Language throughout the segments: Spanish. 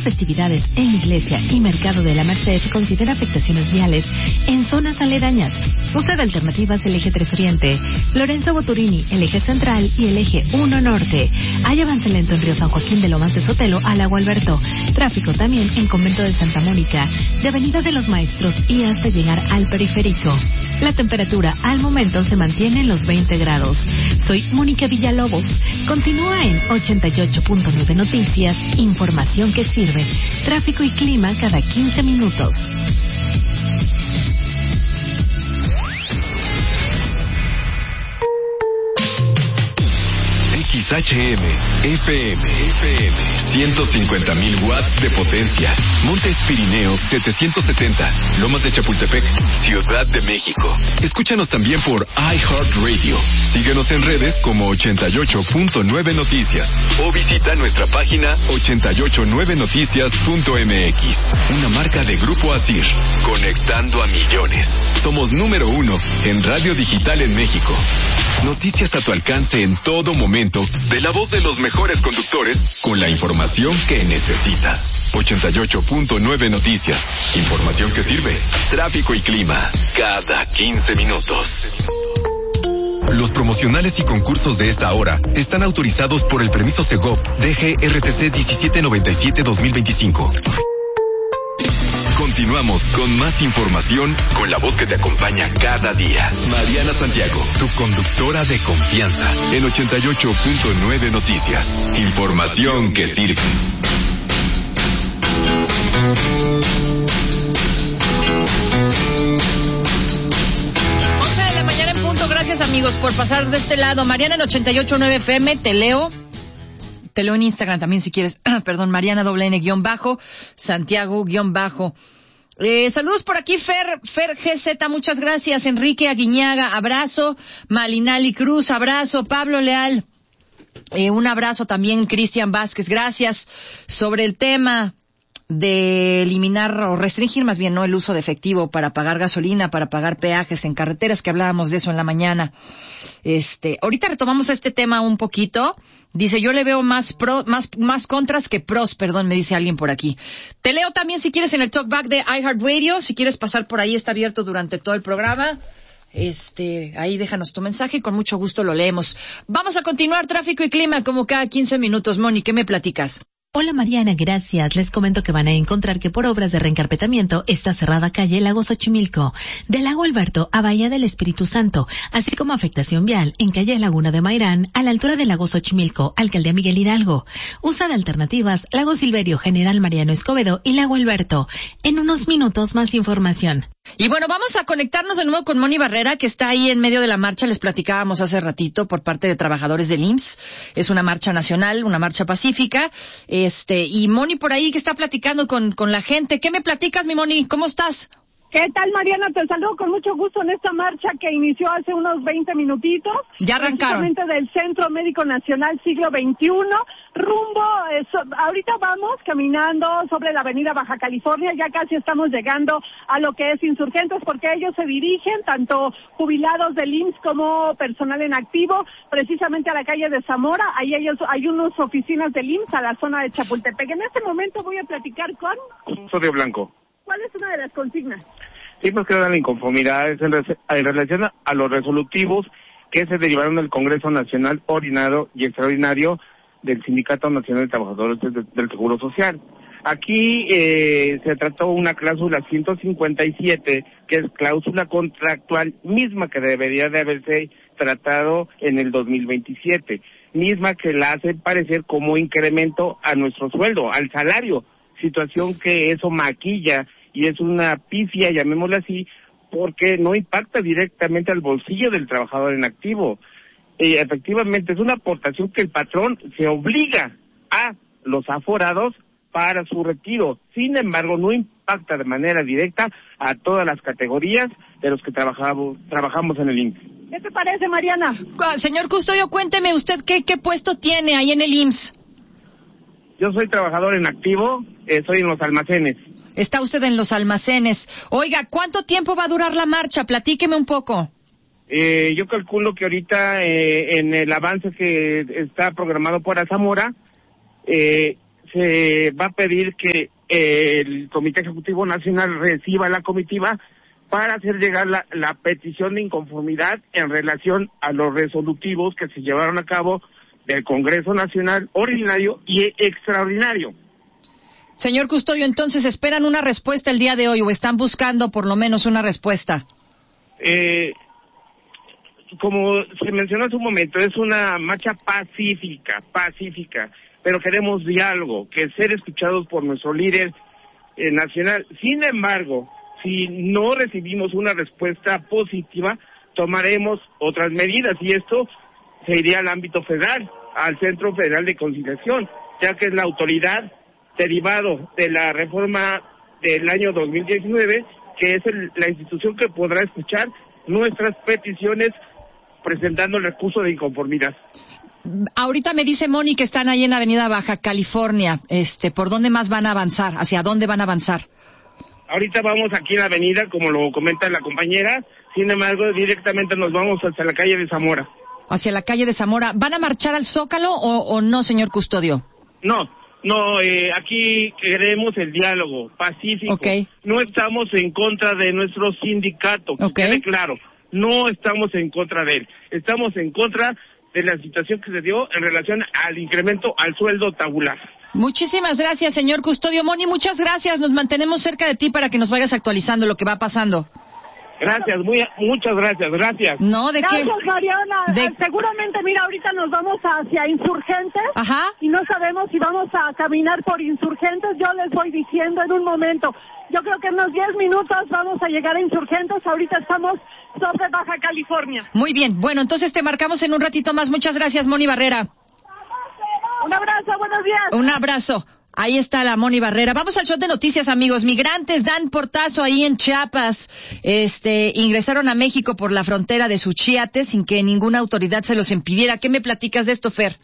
festividades en la iglesia y mercado de la Merced considera afectaciones viales en zonas aledañas. Usa de alternativas el eje 3 Oriente, Lorenzo Boturini, el eje central y el eje 1 Norte. Hay avance lento en Río San Joaquín de Lomas de Sotelo a Lago Alberto. Tráfico también en Convento de Santa Mónica, de Avenida de los Maestros y hasta llegar al Periférico. La temperatura al momento se mantiene en los 20 grados. Soy Mónica Villalobos. Continúa en 88.9 Noticias, información que sirve. Tráfico y clima cada 15 minutos. XHM, FM, 150,000 watts de potencia. Montes Pirineos 770, Lomas de Chapultepec, Ciudad de México. Escúchanos también por iHeartRadio. Síguenos en redes como 88.9 Noticias o visita nuestra página 889noticias.mx. Una marca de Grupo Asir, conectando a millones. Somos número 1 en radio digital en México. Noticias a tu alcance en todo momento, de la voz de los mejores conductores, con la información que necesitas. 88.9 Noticias. Información que sirve. Tráfico y clima. Cada 15 minutos. Los promocionales y concursos de esta hora están autorizados por el permiso Segov DGRTC 1797-2025. Continuamos con más información con la voz que te acompaña cada día. Mariana Santiago, tu conductora de confianza en 88.9 Noticias. Información que sirve. 11 de la mañana en punto. Gracias, amigos, por pasar de este lado. Mariana en 88.9 FM, te leo en Instagram también si quieres. Perdón, Mariana _N_ Santiago _. Saludos por aquí, Fer GZ, muchas gracias. Enrique Aguiñaga, abrazo. Malinali Cruz, abrazo. Pablo Leal, un abrazo también. Cristian Vázquez, gracias. Sobre el tema de eliminar o restringir más bien, ¿no?, el uso de efectivo para pagar gasolina, para pagar peajes en carreteras, que hablábamos de eso en la mañana. Ahorita retomamos este tema un poquito. Dice, yo le veo más contras que pros, perdón, me dice alguien por aquí. Te leo también si quieres en el talkback de iHeartRadio, si quieres pasar por ahí, está abierto durante todo el programa. Ahí déjanos tu mensaje y con mucho gusto lo leemos. Vamos a continuar, tráfico y clima, como cada 15 minutos. Moni, ¿qué me platicas? Hola Mariana, gracias. Les comento que van a encontrar que por obras de reencarpetamiento está cerrada calle Lago Xochimilco, de Lago Alberto a Bahía del Espíritu Santo, así como afectación vial en calle Laguna de Mairán a la altura de Lago Xochimilco, Alcaldía Miguel Hidalgo. Usa de alternativas Lago Silverio, General Mariano Escobedo y Lago Alberto. En unos minutos más información. Y bueno, vamos a conectarnos de nuevo con Moni Barrera, que está ahí en medio de la marcha. Les platicábamos hace ratito por parte de trabajadores del IMSS. Es una marcha nacional, una marcha pacífica. Y Moni por ahí que está platicando con la gente. ¿Qué me platicas, mi Moni? ¿Cómo estás? ¿Qué tal, Mariana? Te saludo con mucho gusto en esta marcha que inició hace unos 20 minutitos. Ya arrancaron. Precisamente del Centro Médico Nacional Siglo XXI, rumbo, ahorita vamos caminando sobre la avenida Baja California, ya casi estamos llegando a lo que es Insurgentes, porque ellos se dirigen, tanto jubilados del IMSS como personal en activo, precisamente a la calle de Zamora. Ahí hay unas oficinas del IMSS a la zona de Chapultepec. En este momento voy a platicar con Custodio Blanco. ¿Cuál es una de las consignas? Sí, pues que eran inconformidades en relación a los resolutivos que se derivaron del Congreso Nacional Ordinario y Extraordinario del Sindicato Nacional de Trabajadores del Seguro Social. Aquí se trató una cláusula 157, que es cláusula contractual misma que debería de haberse tratado en el 2027, misma que la hace parecer como incremento a nuestro sueldo, al salario, situación que eso maquilla y es una pifia, llamémosla así, porque no impacta directamente al bolsillo del trabajador en activo. Efectivamente, es una aportación que el patrón se obliga a los aforados para su retiro. Sin embargo, no impacta de manera directa a todas las categorías de los que trabajamos en el IMSS. ¿Qué te parece, Mariana? Señor Custodio, cuénteme usted qué puesto tiene ahí en el IMSS. Yo soy trabajador en activo, estoy en los almacenes. Está usted en los almacenes. Oiga, ¿cuánto tiempo va a durar la marcha? Platíqueme un poco. Yo calculo que ahorita en el avance que está programado para Zamora, se se va a pedir que el Comité Ejecutivo Nacional reciba la comitiva para hacer llegar la petición de inconformidad en relación a los resolutivos que se llevaron a cabo del Congreso Nacional ordinario y extraordinario. Señor Custodio, entonces, ¿esperan una respuesta el día de hoy o están buscando por lo menos una respuesta? Como se mencionó hace un momento, es una marcha pacífica, pero queremos diálogo, que ser escuchados por nuestro líder nacional. Sin embargo, si no recibimos una respuesta positiva, tomaremos otras medidas y esto se iría al ámbito federal, al Centro Federal de Conciliación, ya que es la autoridad derivado de la reforma del año 2019, que es la institución que podrá escuchar nuestras peticiones presentando el recurso de inconformidad. Ahorita me dice Moni que están ahí en Avenida Baja California. ¿Por dónde más van a avanzar? ¿Hacia dónde van a avanzar? Ahorita vamos aquí en la avenida, como lo comenta la compañera, sin embargo, directamente nos vamos hacia la calle de Zamora. Hacia la calle de Zamora. ¿Van a marchar al Zócalo o no, señor Custodio? No, aquí queremos el diálogo pacífico. Okay. No estamos en contra de nuestro sindicato, que quede claro. No estamos en contra de él. Estamos en contra de la situación que se dio en relación al incremento al sueldo tabular. Muchísimas gracias, señor Custodio. Moni, muchas gracias. Nos mantenemos cerca de ti para que nos vayas actualizando lo que va pasando. Gracias, muchas gracias. No, ¿de qué? Gracias, Mariana. Seguramente, mira, ahorita nos vamos hacia Insurgentes. Ajá. Y no sabemos si vamos a caminar por Insurgentes. Yo les voy diciendo en un momento. Yo creo que en unos 10 minutos vamos a llegar a Insurgentes. Ahorita estamos sobre Baja California. Muy bien. Bueno, entonces te marcamos en un ratito más. Muchas gracias, Moni Barrera. Un abrazo, buenos días. Un abrazo. Ahí está la Moni Barrera. Vamos al shot de noticias, amigos. Migrantes dan portazo ahí en Chiapas. Ingresaron a México por la frontera de Suchiate sin que ninguna autoridad se los impidiera. ¿Qué me platicas de esto, Fer?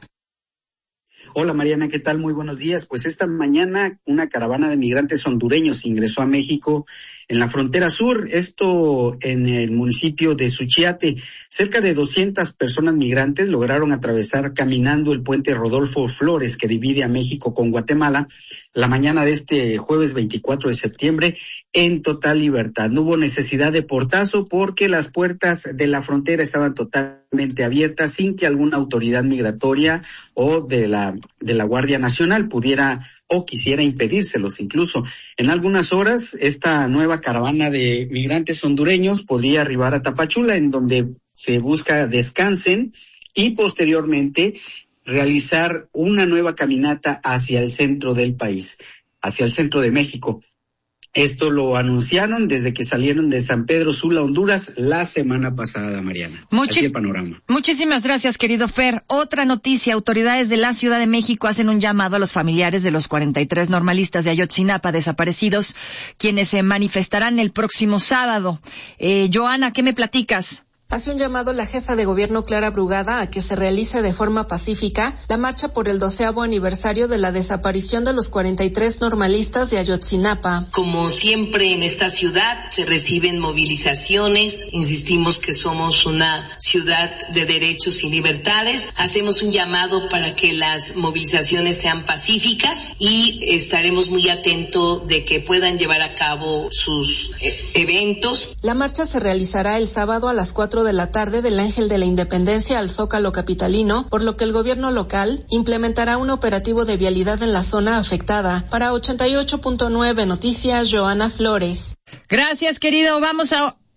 Hola Mariana, ¿qué tal? Muy buenos días. Pues esta mañana una caravana de migrantes hondureños ingresó a México en la frontera sur, esto en el municipio de Suchiate. Cerca de 200 personas migrantes lograron atravesar caminando el puente Rodolfo Flores que divide a México con Guatemala la mañana de este jueves 24 de septiembre en total libertad. No hubo necesidad de portazo porque las puertas de la frontera estaban totalmente abiertas sin que alguna autoridad migratoria o de la Guardia Nacional pudiera o quisiera impedírselos. Incluso en algunas horas esta nueva caravana de migrantes hondureños podría arribar a Tapachula, en donde se busca descansen y posteriormente realizar una nueva caminata hacia el centro del país, hacia el centro de México. Esto lo anunciaron desde que salieron de San Pedro Sula, Honduras, la semana pasada, Mariana. Así el panorama. Muchísimas gracias, querido Fer. Otra noticia, autoridades de la Ciudad de México hacen un llamado a los familiares de los 43 normalistas de Ayotzinapa desaparecidos, quienes se manifestarán el próximo sábado. Joana, ¿qué me platicas? Hace un llamado la jefa de gobierno Clara Brugada a que se realice de forma pacífica la marcha por el 12º aniversario de la desaparición de los 43 normalistas de Ayotzinapa. Como siempre en esta ciudad se reciben movilizaciones, insistimos que somos una ciudad de derechos y libertades, hacemos un llamado para que las movilizaciones sean pacíficas y estaremos muy atentos de que puedan llevar a cabo sus eventos. La marcha se realizará el sábado a las 4 de la tarde del Ángel de la Independencia al Zócalo capitalino, por lo que el gobierno local implementará un operativo de vialidad en la zona afectada. Para 88.9 Noticias, Joana Flores. Gracias, querido. Vamos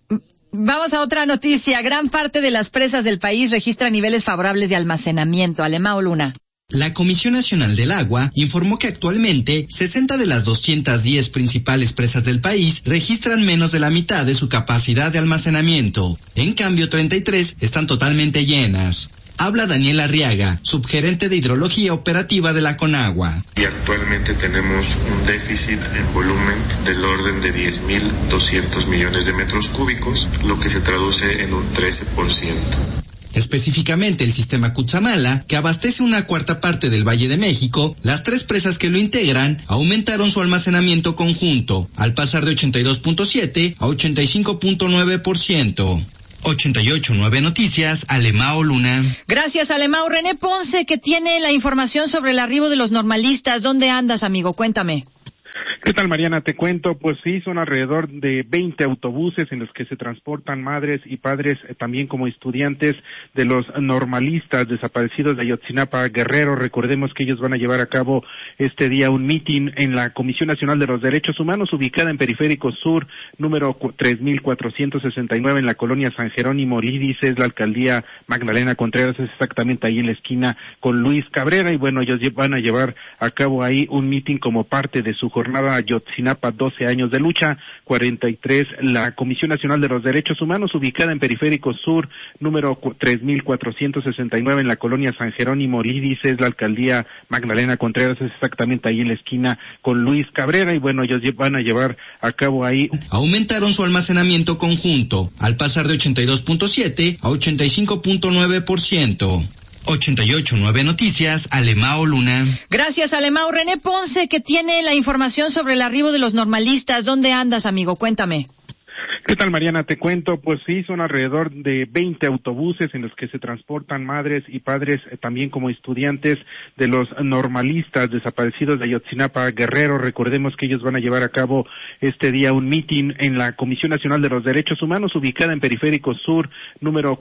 a otra noticia. Gran parte de las presas del país registra niveles favorables de almacenamiento. Alemao Luna. La Comisión Nacional del Agua informó que actualmente 60 de las 210 principales presas del país registran menos de la mitad de su capacidad de almacenamiento. En cambio, 33 están totalmente llenas. Habla Daniel Arriaga, subgerente de hidrología operativa de la Conagua. Y actualmente tenemos un déficit en volumen del orden de 10.200 millones de metros cúbicos, lo que se traduce en un 13%. Específicamente el sistema Cutzamala, que abastece una cuarta parte del Valle de México, las 3 presas que lo integran aumentaron su almacenamiento conjunto, al pasar de 82.7 a 85.9%. 889 Noticias, Alemao Luna. Gracias, Alemao. René Ponce, que tiene la información sobre el arribo de los normalistas. ¿Dónde andas, amigo? Cuéntame. ¿Qué tal, Mariana? Te cuento, pues sí, son alrededor de 20 autobuses en los que se transportan madres y padres, también como estudiantes de los normalistas desaparecidos de Ayotzinapa, Guerrero. Recordemos que ellos van a llevar a cabo este día un mitin en la Comisión Nacional de los Derechos Humanos, ubicada en Periférico Sur, número 3469, en la colonia San Jerónimo Iris, es la alcaldía Magdalena Contreras, es exactamente ahí en la esquina con Luis Cabrera, y bueno, ellos van a llevar a cabo ahí un mitin como parte de su jornada Ayotzinapa, 12 años de lucha. 43, la Comisión Nacional de los Derechos Humanos, ubicada en Periférico Sur, número 3469, en la colonia San Jerónimo Iris, es la alcaldía Magdalena Contreras, es exactamente ahí en la esquina con Luis Cabrera, y bueno, ellos van a llevar a cabo ahí. Aumentaron su almacenamiento conjunto, al pasar de 82.7 a 85.9%. 889 Noticias, Alemao Luna. Gracias, Alemao. René Ponce, que tiene la información sobre el arribo de los normalistas. ¿Dónde andas, amigo? Cuéntame. ¿Qué tal, Mariana? Te cuento, pues sí, son alrededor de 20 autobuses en los que se transportan madres y padres, también como estudiantes de los normalistas desaparecidos de Ayotzinapa, Guerrero. Recordemos que ellos van a llevar a cabo este día un mitin en la Comisión Nacional de los Derechos Humanos, ubicada en Periférico Sur, número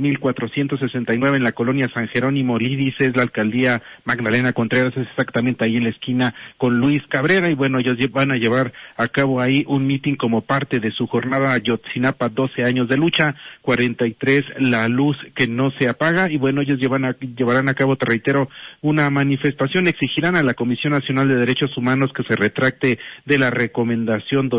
3469, en la colonia San Jerónimo Iris, es la alcaldía Magdalena Contreras, es exactamente ahí en la esquina con Luis Cabrera, y bueno, ellos van a llevar a cabo ahí un mitin como parte de su jornada Ayotzinapa, 12 años de lucha. 43, la luz que no se apaga, y bueno, ellos llevarán a cabo, te reitero, una manifestación. Exigirán a la Comisión Nacional de Derechos Humanos que se retracte de la recomendación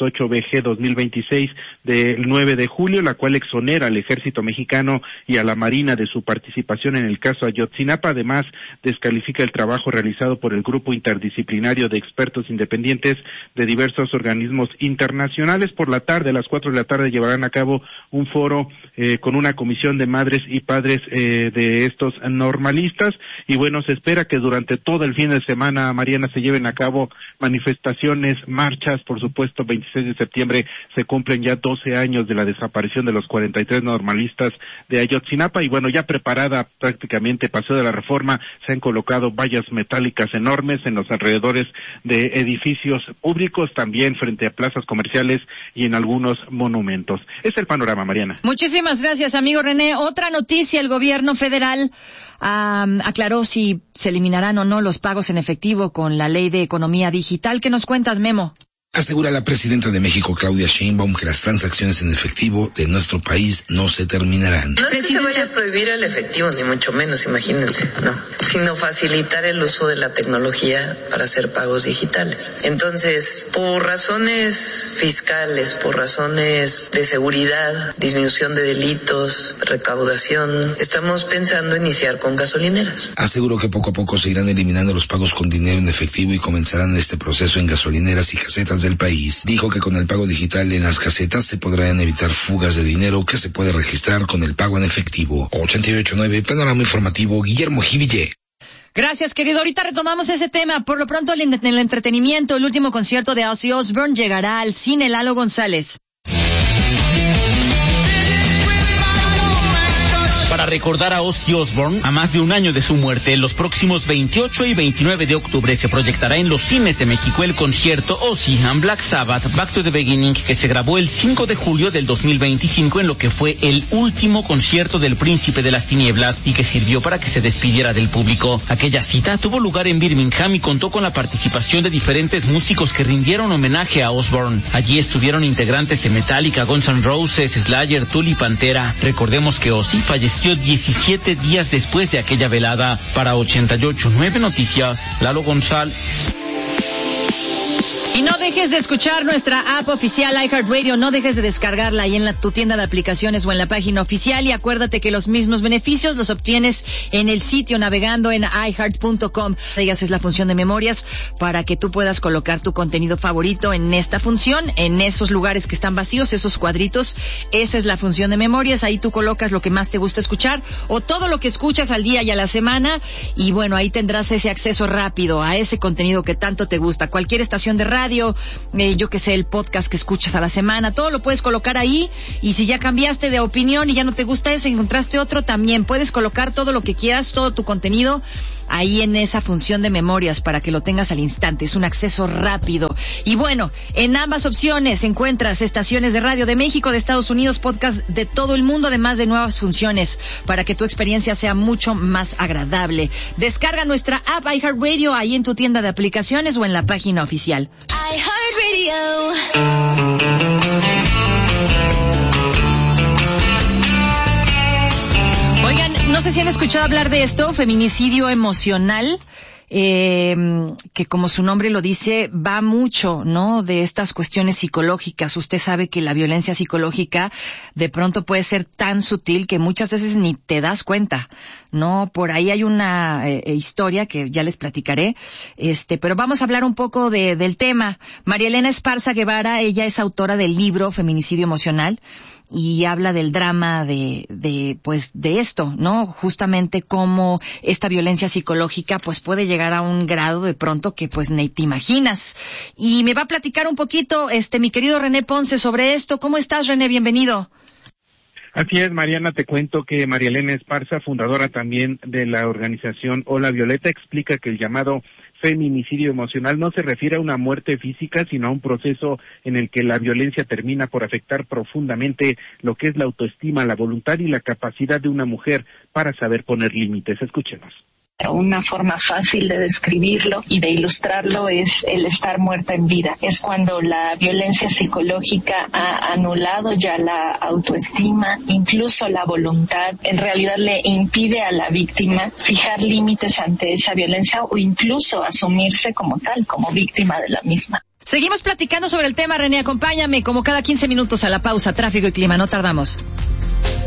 208-BG-2026 del 9 de julio, la cual exonera al Ejército Mexicano y a la Marina de su participación en el caso Ayotzinapa. Además, descalifica el trabajo realizado por el Grupo Interdisciplinario de Expertos Independientes de diversos organismos internacionales. Por la tarde, a las 4 de la tarde, llevarán a cabo un foro con una comisión de madres y padres de estos normalistas, y bueno, se espera que durante todo el fin de semana, Mariana, se lleven a cabo manifestaciones, marchas. Por supuesto, 26 de septiembre se cumplen ya 12 años de la desaparición de los 43 normalistas de Ayotzinapa, y bueno, ya preparada prácticamente Paseo de la Reforma, se han colocado vallas metálicas enormes en los alrededores de edificios públicos, también frente a plazas comerciales y en algunos monumentos. Es el panorama, Mariana. Muchísimas gracias, amigo René. Otra noticia: el gobierno federal aclaró si se eliminarán o no los pagos en efectivo con la ley de economía digital. ¿Qué nos cuentas, Memo? Asegura la presidenta de México, Claudia Sheinbaum, que las transacciones en efectivo de nuestro país no se terminarán. No es que se vaya a prohibir el efectivo, ni mucho menos, imagínense, no, sino facilitar el uso de la tecnología para hacer pagos digitales. Entonces, por razones fiscales, por razones de seguridad, disminución de delitos, recaudación, estamos pensando iniciar con gasolineras. Aseguró que poco a poco se irán eliminando los pagos con dinero en efectivo y comenzarán este proceso en gasolineras y casetas del país. Dijo que con el pago digital en las casetas se podrán evitar fugas de dinero que se puede registrar con el pago en efectivo. 88.9, panorama informativo, Guillermo Jiville. Gracias, querido. Ahorita retomamos ese tema. Por lo pronto, en el entretenimiento, el último concierto de Ozzy Osbourne llegará al cine. Lalo González. Para recordar a Ozzy Osbourne, a más de un año de su muerte, los próximos 28 y 29 de octubre se proyectará en los cines de México el concierto Ozzy and Black Sabbath Back to the Beginning, que se grabó el 5 de julio del 2025 en lo que fue el último concierto del Príncipe de las Tinieblas y que sirvió para que se despidiera del público. Aquella cita tuvo lugar en Birmingham y contó con la participación de diferentes músicos que rindieron homenaje a Osbourne. Allí estuvieron integrantes de Metallica, Guns N' Roses, Slayer, Tool y Pantera. Recordemos que Ozzy falleció 17 días después de aquella velada. Para 88.9 Noticias, Lalo González. Y no dejes de escuchar nuestra app oficial iHeartRadio, no dejes de descargarla ahí en tu tienda de aplicaciones o en la página oficial, y acuérdate que los mismos beneficios los obtienes en el sitio navegando en iHeart.com. Ellas es la función de memorias para que tú puedas colocar tu contenido favorito en esta función, en esos lugares que están vacíos, esos cuadritos. Esa es la función de memorias, ahí tú colocas lo que más te gusta escuchar o todo lo que escuchas al día y a la semana, y bueno, ahí tendrás ese acceso rápido a ese contenido que tanto te gusta. Cualquier estación de radio, radio, yo que sé, el podcast que escuchas a la semana, todo lo puedes colocar ahí. Y si ya cambiaste de opinión y ya no te gusta ese, encontraste otro, también puedes colocar todo lo que quieras, todo tu contenido ahí en esa función de memorias para que lo tengas al instante. Es un acceso rápido. Y bueno, en ambas opciones encuentras estaciones de radio de México, de Estados Unidos, podcast de todo el mundo, además de nuevas funciones para que tu experiencia sea mucho más agradable. Descarga nuestra app iHeartRadio ahí en tu tienda de aplicaciones o en la página oficial. iHeartRadio. Oigan, no sé si han escuchado hablar de esto, feminicidio emocional. Que como su nombre lo dice, va mucho, ¿no? De estas cuestiones psicológicas. Usted sabe que la violencia psicológica de pronto puede ser tan sutil que muchas veces ni te das cuenta, ¿no? Por ahí hay una historia que ya les platicaré, pero vamos a hablar un poco del tema. María Elena Esparza Guevara, ella es autora del libro Feminicidio Emocional y habla del drama de esto, ¿no? Justamente cómo esta violencia psicológica pues puede llegar a un grado de pronto que pues ni te imaginas. Y me va a platicar un poquito mi querido René Ponce sobre esto. ¿Cómo estás, René? Bienvenido. Así es, Mariana, te cuento que María Elena Esparza, fundadora también de la organización Hola Violeta, explica que el llamado feminicidio emocional no se refiere a una muerte física, sino a un proceso en el que la violencia termina por afectar profundamente lo que es la autoestima, la voluntad y la capacidad de una mujer para saber poner límites. Escuchemos. Una forma fácil de describirlo y de ilustrarlo es el estar muerta en vida. Es cuando la violencia psicológica ha anulado ya la autoestima, incluso la voluntad. En realidad le impide a la víctima fijar límites ante esa violencia o incluso asumirse como tal, como víctima de la misma. Seguimos platicando sobre el tema, René. Acompáñame como cada 15 minutos a la pausa. Tráfico y clima, no tardamos.